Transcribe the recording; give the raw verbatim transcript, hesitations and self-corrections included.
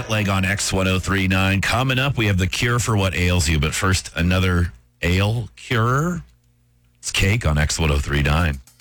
Jet Lag on X ten thirty-nine. Coming up, we have the cure for what ails you. But first, another ale cure. It's Cake on X ten thirty-nine.